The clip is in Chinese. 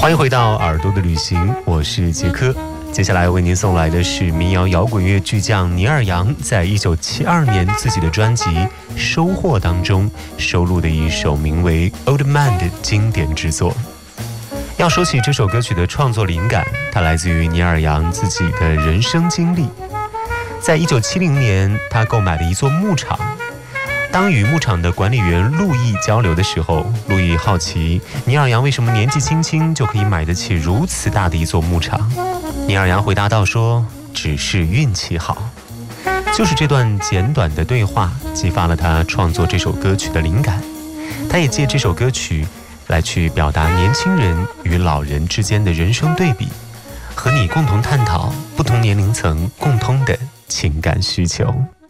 欢迎回到耳朵的旅行，我是杰科。接下来为您送来的是民谣摇滚乐巨匠尼尔杨在1972年自己的专辑《收获》当中收录的一首名为《Old Man》的经典之作。要说起这首歌曲的创作灵感，它来自于尼尔杨自己的人生经历。在1970年，他购买了一座牧场。当与牧场的管理员路易交流的时候，路易好奇尼尔杨为什么年纪轻轻就可以买得起如此大的一座牧场。尼尔杨回答道说，只是运气好。就是这段简短的对话激发了他创作这首歌曲的灵感。他也借这首歌曲来去表达年轻人与老人之间的人生对比，和你共同探讨不同年龄层共通的情感需求。